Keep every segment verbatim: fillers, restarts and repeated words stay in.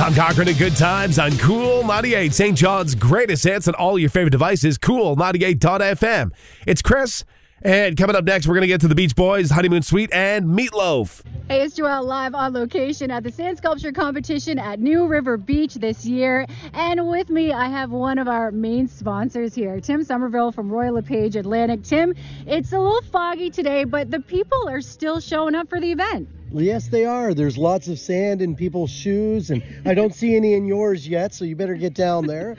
Tom Cochran and Good Times on Cool ninety-eight. Saint John's greatest hits on all your favorite devices. Cool ninety-eight dot f m. It's Chris, and coming up next, we're going to get to the Beach Boys, Honeymoon Suite, and Meatloaf. Hey, it's Joelle live on location at the Sand Sculpture Competition at New River Beach this year. And with me, I have one of our main sponsors here, Tim Somerville from Royal LePage Atlantic. Tim, it's a little foggy today, but the people are still showing up for the event. Well, yes, they are. There's lots of sand in people's shoes, and I don't see any in yours yet, so you better get down there.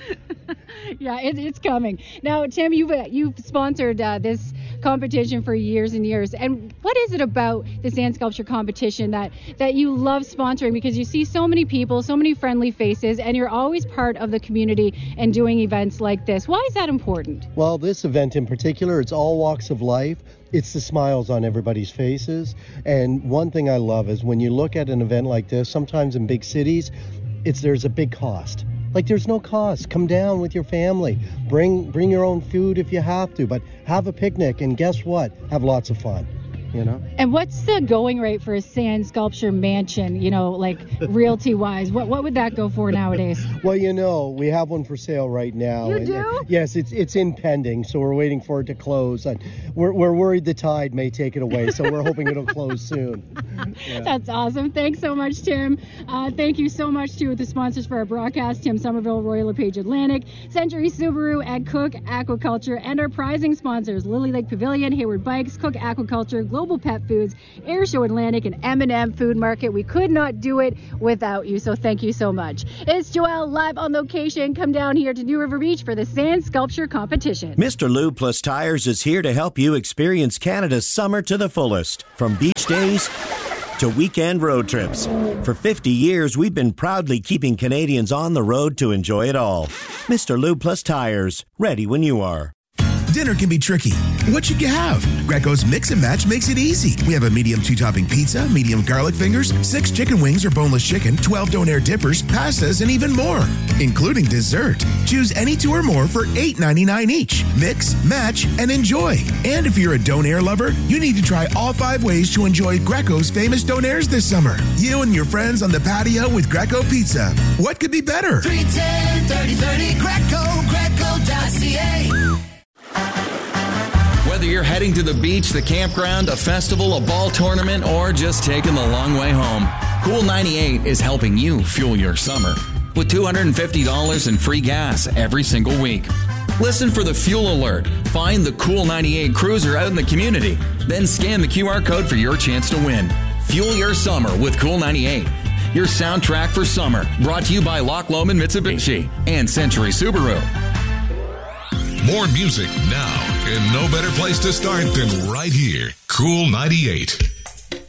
Yeah, it, it's coming. Now, Tim, you've, uh, you've sponsored uh, this competition for years and years. And what is it about the Sand Sculpture Competition that, that you love sponsoring? Because you see so many people, so many friendly faces, and you're always part of the community and doing events like this. Why is that important? Well, this event in particular, it's all walks of life. It's the smiles on everybody's faces. And one thing I love is when you look at an event like this, sometimes in big cities, it's there's a big cost. Like, there's no cost. Come down with your family. Bring bring your own food if you have to, but have a picnic, and guess what? Have lots of fun, you know? And what's the going rate for a sand sculpture mansion, you know, like realty-wise? What what would that go for nowadays? Well, you know, we have one for sale right now. You and, do? Uh, yes, it's it's in pending, so we're waiting for it to close. And we're, we're worried the tide may take it away, so we're hoping it'll close soon. Yeah. That's awesome. Thanks so much, Tim. Uh, thank you so much to the sponsors for our broadcast, Tim Somerville, Royal LePage Atlantic, Century Subaru, and Cook Aquaculture, and our prizing sponsors, Lily Lake Pavilion, Hayward Bikes, Cook Aquaculture, Global Pet Foods, Air Show Atlantic, and M and M Food Market. We could not do it without you, so thank you so much. It's Joelle live on location. Come down here to New River Beach for the Sand Sculpture Competition. Mister Lube Plus Tires is here to help you experience Canada's summer to the fullest. From beach days to weekend road trips. For fifty years, we've been proudly keeping Canadians on the road to enjoy it all. Mister Lube Plus Tires, ready when you are. Dinner can be tricky. What should you have? Greco's Mix and Match makes it easy. We have a medium two-topping pizza, medium garlic fingers, six chicken wings or boneless chicken, twelve donair dippers, pastas, and even more, including dessert. Choose any two or more for eight ninety-nine each. Mix, match, and enjoy. And if you're a donair lover, you need to try all five ways to enjoy Greco's famous donairs this summer. You and your friends on the patio with Greco Pizza. What could be better? three ten, thirty thirty, Greco, greco dot c a. Whether you're heading to the beach, the campground, a festival, a ball tournament, or just taking the long way home, Cool ninety-eight is helping you fuel your summer with two hundred fifty dollars in free gas every single week. Listen for the fuel alert. Find the Cool ninety-eight cruiser out in the community. Then scan the Q R code for your chance to win. Fuel your summer with Cool ninety-eight. Your soundtrack for summer. Brought to you by Loch Lomond Mitsubishi and Century Subaru. More music now, and no better place to start than right here. Cool ninety-eight.